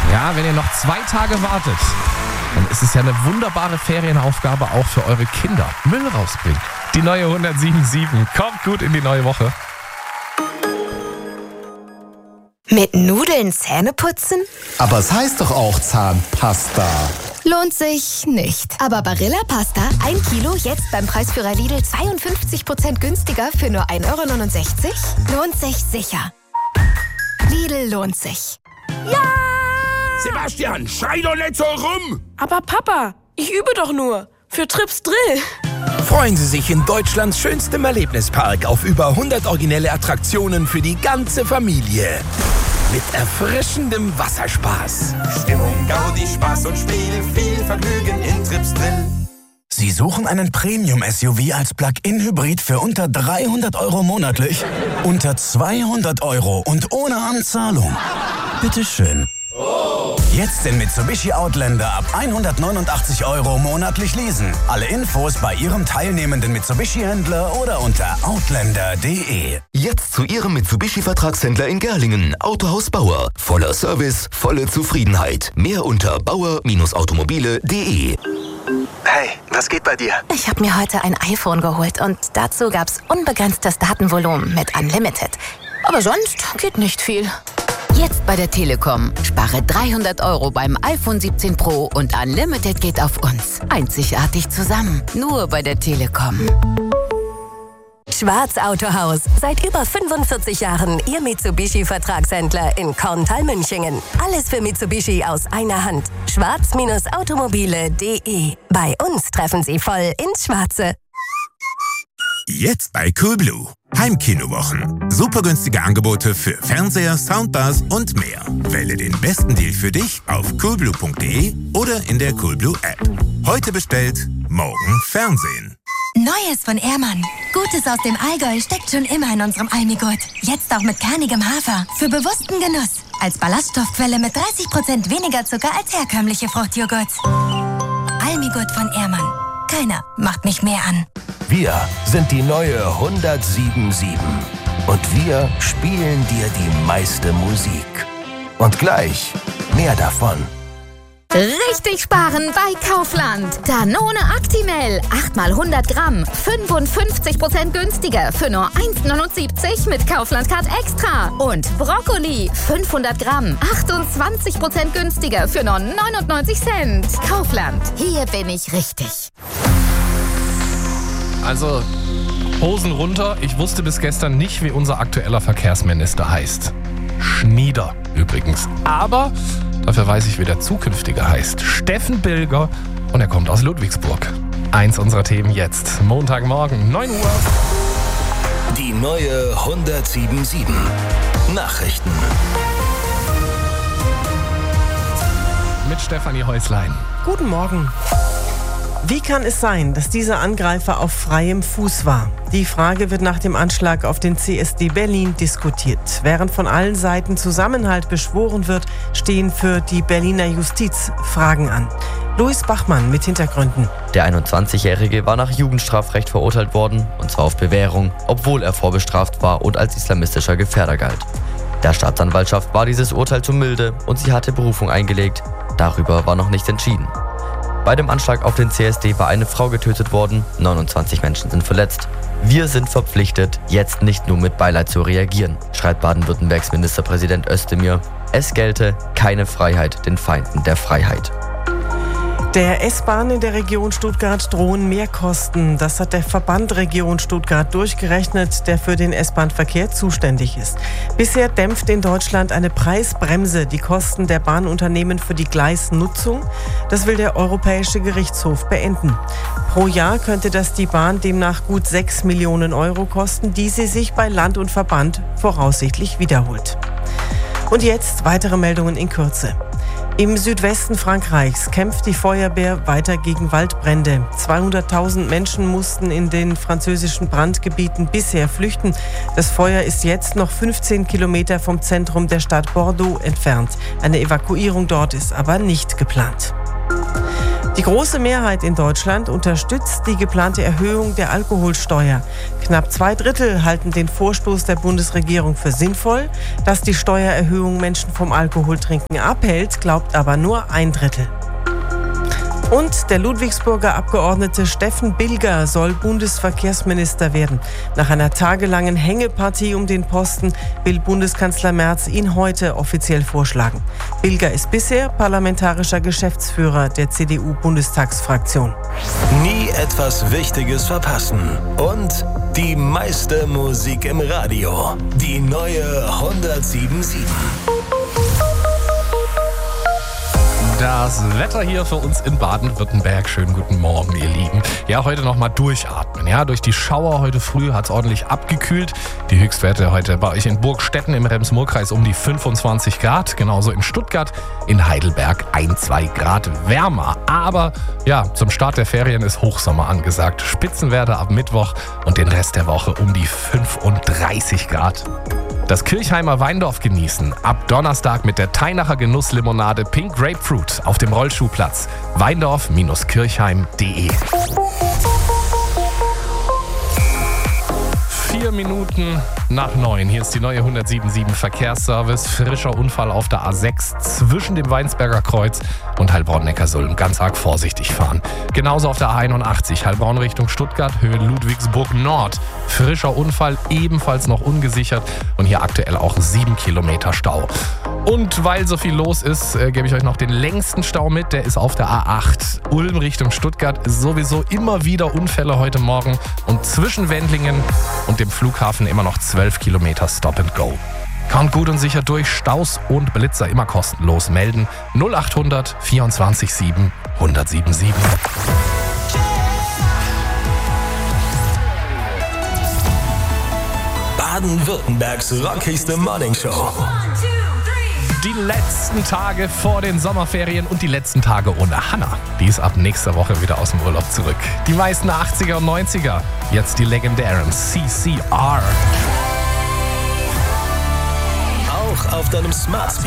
Ja, wenn ihr noch 2 Tage wartet, dann ist es ja eine wunderbare Ferienaufgabe auch für eure Kinder. Müll rausbringen. Die neue 107.7 kommt gut in die neue Woche. Mit Nudeln Zähne putzen? Aber es heißt doch auch Zahnpasta. Lohnt sich nicht. Aber Barilla Pasta, 1 Kilo, jetzt beim Preisführer Lidl 52% günstiger für nur 1,69 €? Lohnt sich sicher. Lidl lohnt sich. Ja! Sebastian, schrei doch nicht so rum! Aber Papa, ich übe doch nur. Für Trips Drill. Freuen Sie sich in Deutschlands schönstem Erlebnispark auf über 100 originelle Attraktionen für die ganze Familie. Mit erfrischendem Wasserspaß. Stimmung, Gaudi, Spaß und Spiel, viel Vergnügen in Trips Drill. Sie suchen einen Premium-SUV als Plug-in-Hybrid für unter 300 € monatlich? Unter 200 € und ohne Anzahlung? Bitteschön. Jetzt den Mitsubishi Outlander ab 189 € monatlich leasen. Alle Infos bei Ihrem teilnehmenden Mitsubishi-Händler oder unter outlander.de. Jetzt zu Ihrem Mitsubishi-Vertragshändler in Gerlingen. Autohaus Bauer. Voller Service, volle Zufriedenheit. Mehr unter bauer-automobile.de. Hey, was geht bei dir? Ich habe mir heute ein iPhone geholt und dazu gab's unbegrenztes Datenvolumen mit Unlimited. Aber sonst geht nicht viel. Jetzt bei der Telekom. Spare 300 € beim iPhone 17 Pro und Unlimited geht auf uns. Einzigartig zusammen. Nur bei der Telekom. Schwarz Autohaus. Seit über 45 Jahren Ihr Mitsubishi-Vertragshändler in Korntal-Münchingen. Alles für Mitsubishi aus einer Hand. Schwarz-automobile.de. Bei uns treffen Sie voll ins Schwarze. Jetzt bei Coolblue. Heimkinowochen. Super günstige Angebote für Fernseher, Soundbars und mehr. Wähle den besten Deal für dich auf coolblue.de oder in der Coolblue App. Heute bestellt, morgen Fernsehen. Neues von Ehrmann. Gutes aus dem Allgäu steckt schon immer in unserem Almigurt. Jetzt auch mit kernigem Hafer. Für bewussten Genuss. Als Ballaststoffquelle mit 30% weniger Zucker als herkömmliche Fruchtjoghurt. Almigurt von Ehrmann. Keiner macht mich mehr an. Wir sind die neue 107.7 und wir spielen dir die meiste Musik. Und gleich mehr davon. Richtig sparen bei Kaufland. Danone Actimel. 8 mal 100 Gramm. 55% günstiger für nur 1,79 € mit Kaufland Card Extra. Und Brokkoli. 500 Gramm. 28% günstiger für nur 99 Cent. Kaufland. Hier bin ich richtig. Also, Hosen runter. Ich wusste bis gestern nicht, wie unser aktueller Verkehrsminister heißt. Schnieder übrigens. Aber dafür weiß ich, wie der zukünftige heißt. Steffen Bilger. Und er kommt aus Ludwigsburg. Eins unserer Themen jetzt. Montagmorgen, 9 Uhr. Die neue 107.7 Nachrichten. Mit Stefanie Häuslein. Guten Morgen. Wie kann es sein, dass dieser Angreifer auf freiem Fuß war? Die Frage wird nach dem Anschlag auf den CSD Berlin diskutiert. Während von allen Seiten Zusammenhalt beschworen wird, stehen für die Berliner Justiz Fragen an. Louis Bachmann mit Hintergründen. Der 21-Jährige war nach Jugendstrafrecht verurteilt worden, und zwar auf Bewährung, obwohl er vorbestraft war und als islamistischer Gefährder galt. Der Staatsanwaltschaft war dieses Urteil zu milde und sie hatte Berufung eingelegt. Darüber war noch nicht entschieden. Bei dem Anschlag auf den CSD war eine Frau getötet worden, 29 Menschen sind verletzt. Wir sind verpflichtet, jetzt nicht nur mit Beileid zu reagieren, schreibt Baden-Württembergs Ministerpräsident Özdemir. Es gelte keine Freiheit den Feinden der Freiheit. Der S-Bahn in der Region Stuttgart drohen Mehrkosten. Das hat der Verband Region Stuttgart durchgerechnet, der für den S-Bahn-Verkehr zuständig ist. Bisher dämpft in Deutschland eine Preisbremse die Kosten der Bahnunternehmen für die Gleisnutzung. Das will der Europäische Gerichtshof beenden. Pro Jahr könnte das die Bahn demnach gut 6 Millionen € kosten, die sie sich bei Land und Verband voraussichtlich wiederholt. Und jetzt weitere Meldungen in Kürze. Im Südwesten Frankreichs kämpft die Feuerwehr weiter gegen Waldbrände. 200.000 Menschen mussten in den französischen Brandgebieten bisher flüchten. Das Feuer ist jetzt noch 15 Kilometer vom Zentrum der Stadt Bordeaux entfernt. Eine Evakuierung dort ist aber nicht geplant. Die große Mehrheit in Deutschland unterstützt die geplante Erhöhung der Alkoholsteuer. Knapp 2/3 halten den Vorstoß der Bundesregierung für sinnvoll. Dass die Steuererhöhung Menschen vom Alkoholtrinken abhält, glaubt aber nur 1/3. Und der Ludwigsburger Abgeordnete Steffen Bilger soll Bundesverkehrsminister werden. Nach einer tagelangen Hängepartie um den Posten will Bundeskanzler Merz ihn heute offiziell vorschlagen. Bilger ist bisher parlamentarischer Geschäftsführer der CDU-Bundestagsfraktion. Nie etwas Wichtiges verpassen. Und die meiste Musik im Radio. Die neue 107.7. Das Wetter hier für uns in Baden-Württemberg. Schönen guten Morgen, ihr Lieben. Ja, heute nochmal durchatmen. Ja, durch die Schauer heute früh hat es ordentlich abgekühlt. Die Höchstwerte heute bei euch in Burgstetten im Rems-Murr-Kreis um die 25 Grad. Genauso in Stuttgart, in Heidelberg 1-2 Grad wärmer. Aber ja, zum Start der Ferien ist Hochsommer angesagt. Spitzenwerte ab Mittwoch und den Rest der Woche um die 35 Grad. Das Kirchheimer Weindorf genießen. Ab Donnerstag mit der Teinacher Genusslimonade Pink Grapefruit auf dem Rollschuhplatz. Weindorf-kirchheim.de. 4 Minuten nach 9. Hier ist die neue 107.7 Verkehrsservice. Frischer Unfall auf der A6 zwischen dem Weinsberger Kreuz und Heilbronn-Neckarsulm. Ganz arg vorsichtig fahren. Genauso auf der A81 Heilbronn Richtung Stuttgart, Höhe Ludwigsburg Nord. Frischer Unfall, ebenfalls noch ungesichert und hier aktuell auch 7 Kilometer Stau. Und weil so viel los ist, gebe ich euch noch den längsten Stau mit. Der ist auf der A8 Ulm Richtung Stuttgart. Sowieso immer wieder Unfälle heute Morgen. Und zwischen Wendlingen und dem Flughafen immer noch 12 Kilometer Stop and Go. Kommt gut und sicher durch. Staus und Blitzer immer kostenlos melden. 0800 24 7 1077. Baden-Württembergs rockigste Morningshow. Die letzten Tage vor den Sommerferien und die letzten Tage ohne Hannah. Die ist ab nächster Woche wieder aus dem Urlaub zurück. Die meisten 80er und 90er. Jetzt die legendären CCR. Auch auf deinem Smart Speaker